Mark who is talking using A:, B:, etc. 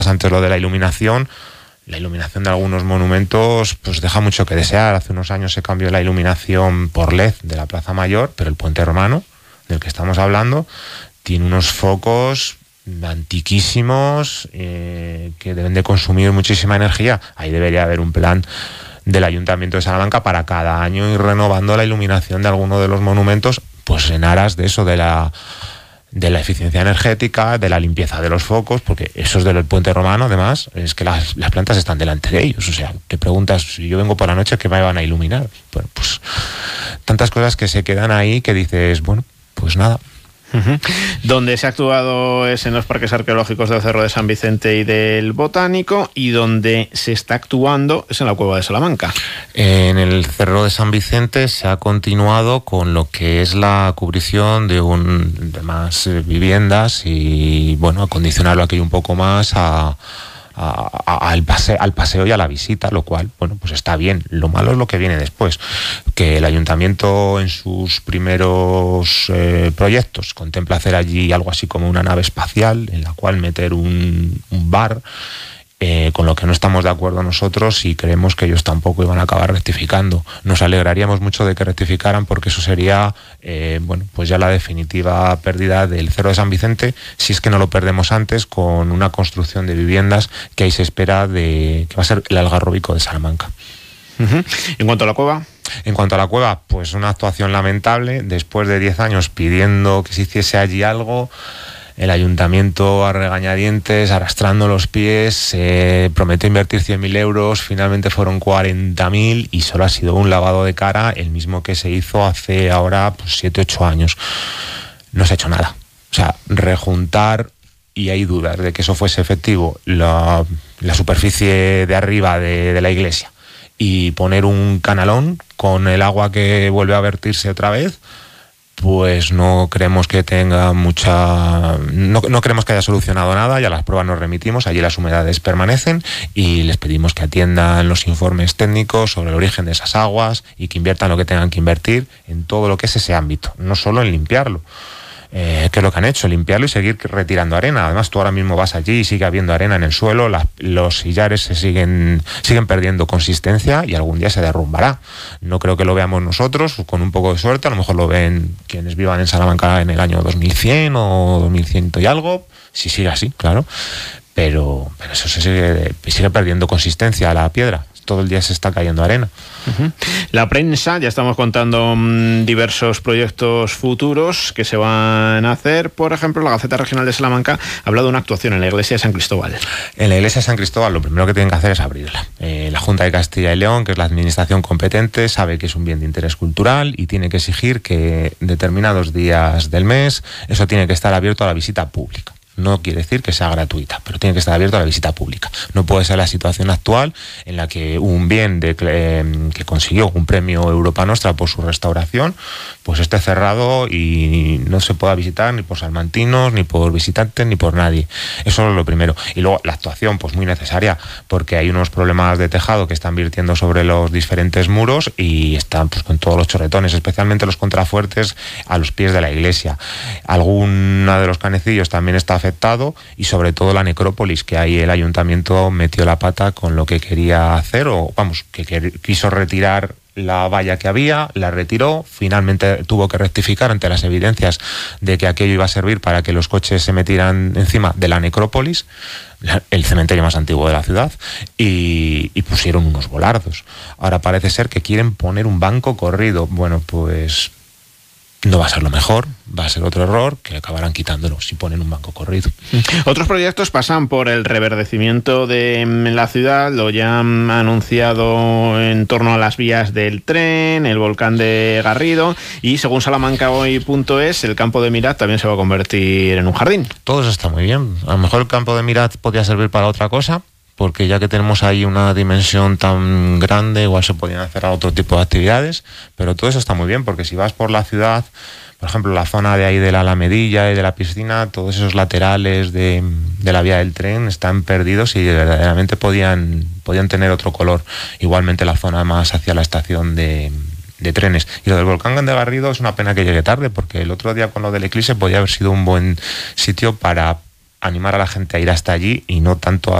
A: antes lo de la iluminación de algunos monumentos pues deja mucho que desear. Hace unos años se cambió la iluminación por LED de la Plaza Mayor, pero el Puente Romano, del que estamos hablando, tiene unos focos antiquísimos que deben de consumir muchísima energía. Ahí debería haber un plan del Ayuntamiento de Salamanca para cada año ir renovando la iluminación de alguno de los monumentos, pues en aras de eso, de la eficiencia energética, de la limpieza de los focos, porque esos del Puente Romano, además, es que las plantas están delante de ellos. O sea, te preguntas, si yo vengo por la noche, ¿qué me van a iluminar? Bueno, pues tantas cosas que se quedan ahí que dices, bueno, pues nada.
B: Donde se ha actuado es en los parques arqueológicos del Cerro de San Vicente y del Botánico, y donde se está actuando es en la Cueva de Salamanca.
A: En el Cerro de San Vicente se ha continuado con lo que es la cubrición de más viviendas y, bueno, acondicionarlo aquí un poco más al paseo y a la visita, lo cual, bueno, pues está bien. Lo malo es lo que viene después, que el ayuntamiento en sus primeros proyectos contempla hacer allí algo así como una nave espacial en la cual meter un bar, con lo que no estamos de acuerdo nosotros, y creemos que ellos tampoco iban a acabar rectificando. Nos alegraríamos mucho de que rectificaran, porque eso sería bueno, pues ya la definitiva pérdida del Cerro de San Vicente, si es que no lo perdemos antes, con una construcción de viviendas que ahí se espera que va a ser el Algarrobico de Salamanca.
B: En cuanto a la cueva.
A: En cuanto a la cueva, pues una actuación lamentable. Después de 10 años pidiendo que se hiciese allí algo, el ayuntamiento a regañadientes, arrastrando los pies, se prometió invertir 100.000 euros, finalmente fueron 40.000 y solo ha sido un lavado de cara, el mismo que se hizo hace ahora pues 7-8 años. No se ha hecho nada. O sea, rejuntar, y hay dudas de que eso fuese efectivo, la superficie de arriba de la iglesia, y poner un canalón con el agua que vuelve a vertirse otra vez, pues no creemos que tenga no creemos que haya solucionado nada. Ya las pruebas nos remitimos, allí las humedades permanecen, y les pedimos que atiendan los informes técnicos sobre el origen de esas aguas y que inviertan lo que tengan que invertir en todo lo que es ese ámbito, no solo en limpiarlo, que es lo que han hecho, limpiarlo y seguir retirando arena. Además, tú ahora mismo vas allí y sigue habiendo arena en el suelo, los sillares se siguen perdiendo consistencia y algún día se derrumbará. No creo que lo veamos nosotros, con un poco de suerte, a lo mejor lo ven quienes vivan en Salamanca en el año 2100 o 2100 y algo, si sigue así, claro, pero eso se sigue perdiendo consistencia a la piedra. Todo el día se está cayendo arena.
B: La prensa, ya estamos contando diversos proyectos futuros que se van a hacer. Por ejemplo, la Gaceta Regional de Salamanca habla de una actuación en la iglesia de San Cristóbal.
A: En la iglesia de San Cristóbal lo primero que tienen que hacer es abrirla. La Junta de Castilla y León, que es la administración competente, sabe que es un bien de interés cultural y tiene que exigir que determinados días del mes eso tiene que estar abierto a la visita pública. No quiere decir que sea gratuita, pero tiene que estar abierto a la visita pública. No puede ser la situación actual en la que un bien que consiguió un premio Europa Nostra por su restauración, pues esté cerrado y no se pueda visitar ni por salmantinos, ni por visitantes, ni por nadie. Eso es lo primero. Y luego la actuación, pues muy necesaria, porque hay unos problemas de tejado que están virtiendo sobre los diferentes muros y están pues con todos los chorretones, especialmente los contrafuertes a los pies de la iglesia. Alguna de los canecillos también está afectado, y sobre todo la necrópolis, que ahí el ayuntamiento metió la pata con lo que quería hacer, o vamos, que quiso retirar la valla que había, la retiró, finalmente tuvo que rectificar ante las evidencias de que aquello iba a servir para que los coches se metieran encima de la necrópolis, el cementerio más antiguo de la ciudad, y pusieron unos volardos. Ahora parece ser que quieren poner un banco corrido. Bueno, pues no va a ser lo mejor, va a ser otro error que acabarán quitándolo si ponen un banco corrido.
B: Otros proyectos pasan por el reverdecimiento de la ciudad, lo ya han anunciado en torno a las vías del tren, el volcán de Garrido, y según salamancahoy.es, el campo de Mirat también se va a convertir en un jardín.
A: Todo eso está muy bien. A lo mejor el campo de Mirat podría servir para otra cosa, porque ya que tenemos ahí una dimensión tan grande, igual se podrían hacer otro tipo de actividades, pero todo eso está muy bien, porque si vas por la ciudad, por ejemplo, la zona de ahí de la Alamedilla y de la piscina, todos esos laterales de la vía del tren están perdidos y verdaderamente podían tener otro color. Igualmente la zona más hacia la estación de trenes. Y lo del volcán de Garrido es una pena que llegue tarde, porque el otro día con lo del eclipse podía haber sido un buen sitio para animar a la gente a ir hasta allí y no tanto a